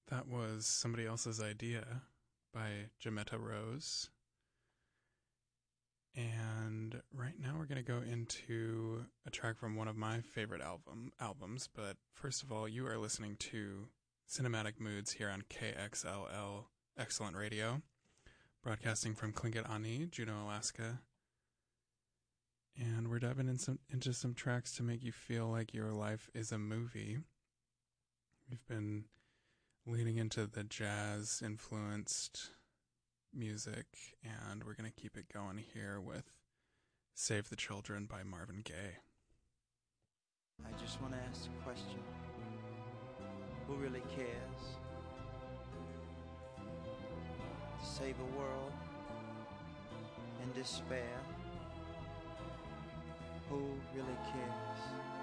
That was Somebody Else's Idea by Jametta Rose. And right now we're going to go into a track from one of my favorite albums. But first of all, you are listening to Cinematic Moods here on KXLL Excellent Radio, broadcasting from Tlingit Ani, Juneau, Alaska. And we're diving into some tracks to make you feel like your life is a movie. We've been leaning into the jazz-influenced music, and we're going to keep it going here with Save the Children by Marvin Gaye. I just want to ask the question, who really cares to save a world in despair? Who really cares?